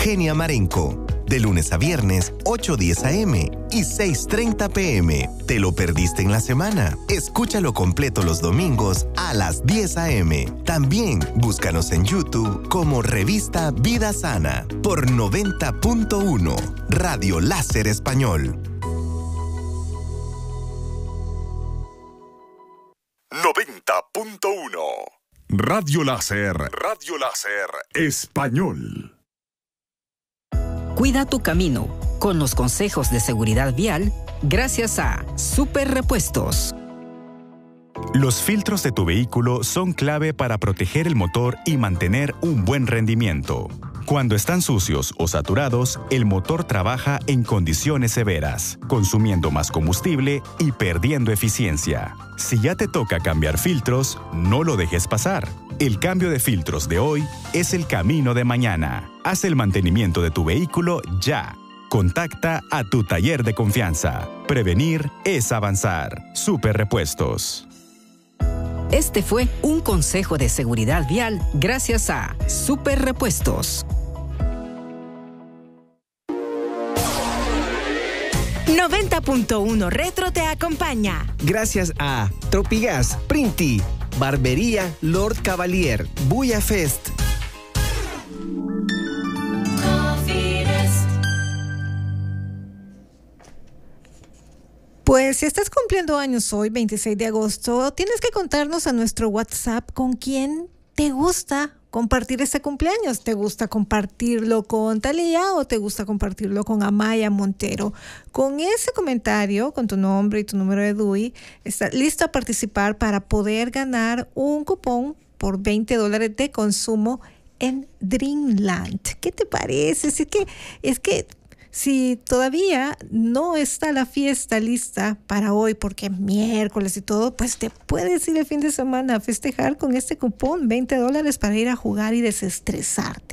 Eugenia Marenco. De lunes a viernes, 8:10 a.m. y 6:30 p.m. ¿Te lo perdiste en la semana? Escúchalo completo los domingos a las 10 a.m. También búscanos en YouTube como Revista Vida Sana por 90.1 Radio Láser Español. 90.1 Radio Láser Español. Cuida tu camino con los consejos de seguridad vial gracias a Super Repuestos. Los filtros de tu vehículo son clave para proteger el motor y mantener un buen rendimiento. Cuando están sucios o saturados, el motor trabaja en condiciones severas, consumiendo más combustible y perdiendo eficiencia. Si ya te toca cambiar filtros, no lo dejes pasar. El cambio de filtros de hoy es el camino de mañana. Haz el mantenimiento de tu vehículo ya. Contacta a tu taller de confianza. Prevenir es avanzar. Super Repuestos. Este fue un consejo de seguridad vial gracias a Super Repuestos. 90.1 Retro te acompaña. Gracias a Tropigas, Printi, Barbería Lord Cavalier, Buya Fest. Pues si estás cumpliendo años hoy, 26 de agosto, tienes que contarnos a nuestro WhatsApp con quién te gusta compartir este cumpleaños. ¿Te gusta compartirlo con Talía o te gusta compartirlo con Amaya Montero? Con ese comentario, con tu nombre y tu número de DUI, estás listo a participar para poder ganar un cupón por $20 de consumo en Dreamland. ¿Qué te parece? Es que si todavía no está la fiesta lista para hoy, porque es miércoles y todo, pues te puedes ir el fin de semana a festejar con este cupón, $20 para ir a jugar y desestresarte.